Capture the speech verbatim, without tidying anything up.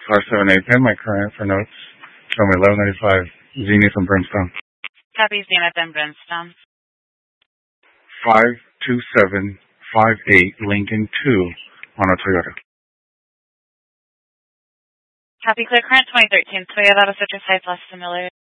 five seven eight ten, my current for notes. Show me eleven ninety-five, Zenith and Brimstone. Copy, Zenith and Brimstone. five two seven five eight, Lincoln two on a Toyota. Copy, clear current twenty thirteen Toyota Citrus High Plus Simulator.